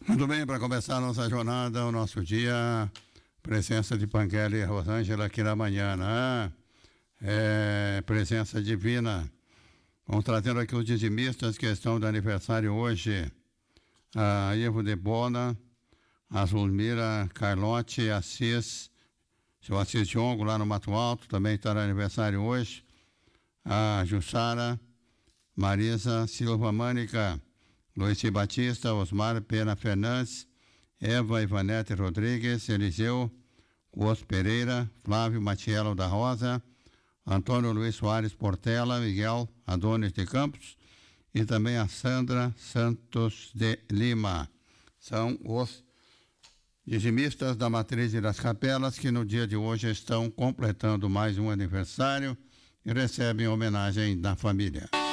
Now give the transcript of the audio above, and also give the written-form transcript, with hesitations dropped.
Muito bem, para começar a nossa jornada, o nosso dia, presença de Panguela e Rosângela aqui na manhã, né? Presença divina. Vamos trazendo aqui os dizimistas que estão de aniversário hoje. A Ivo de Bona, a Zulmira Carlotti, Assis, seu Assis Diongo lá no Mato Alto, também está de aniversário hoje. A Jussara, Marisa Silva Mânica, Luiz Batista, Osmar Pena Fernandes, Eva Ivanete Rodrigues, Eliseu Cos Pereira, Flávio Matiello da Rosa, Antônio Luiz Soares Portela, Miguel Adonis de Campos e também a Sandra Santos de Lima. São os dizimistas da Matriz e das Capelas que no dia de hoje estão completando mais um aniversário e recebem homenagem da família.